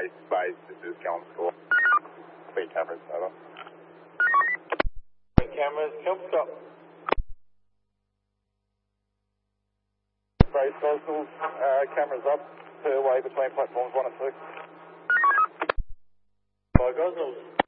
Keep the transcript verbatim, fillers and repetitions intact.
base, base, this is Kelm School. Speed cameras, over. Speed cameras, Kelm stop. Base Gosnells, uh, cameras up, per way between platforms one and two. By Gosnells.